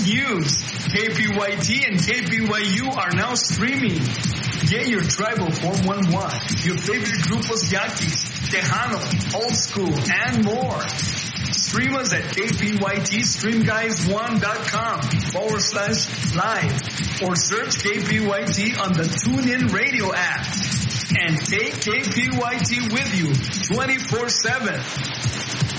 news. KPYT and KPYU are now streaming. Get your tribal 411, your favorite grupos yaquis, Tejano, Old School, and more. Stream us at kpytstreamguys1.com/live or search KPYT on the TuneIn Radio app. And take KPYT with you 24/7.